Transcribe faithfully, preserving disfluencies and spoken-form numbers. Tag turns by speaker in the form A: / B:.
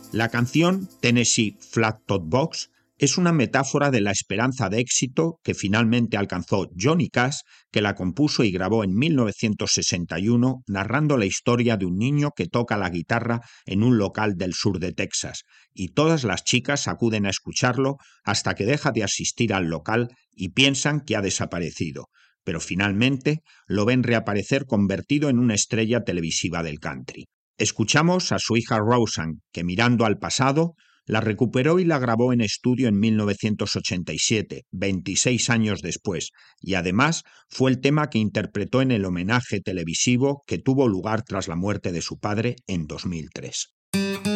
A: La canción Tennessee Flat Top Box es una metáfora de la esperanza de éxito que finalmente alcanzó Johnny Cash, que la compuso y grabó en mil novecientos sesenta y uno, narrando la historia de un niño que toca la guitarra en un local del sur de Texas, y todas las chicas acuden a escucharlo hasta que deja de asistir al local y piensan que ha desaparecido, pero finalmente lo ven reaparecer convertido en una estrella televisiva del country. Escuchamos a su hija Roseanne, que mirando al pasado, la recuperó y la grabó en estudio en mil novecientos ochenta y siete, veintiséis años después, y además fue el tema que interpretó en el homenaje televisivo que tuvo lugar tras la muerte de su padre en dos mil tres.